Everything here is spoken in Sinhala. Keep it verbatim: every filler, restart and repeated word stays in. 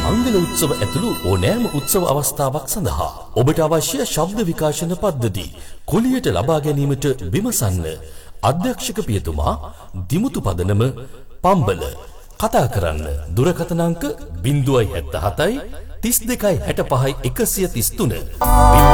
මංගල උත්සව ඇතුළු ඕනෑම උත්සව අවස්ථාවක් සඳහා ඔබට අවශ්‍ය ශබ්ද විකාශන පද්ධති කුලියට ලබා ගැනීමට විමසන්න. අධ්‍යක්ෂක පියතුමා දිමුතු පදනම පම්බල. කතා කරන්න දුරකථන අංක ज़ीरो सात सात තිස් දෙකයි හැට පහයි එකසිය තිස් තුන.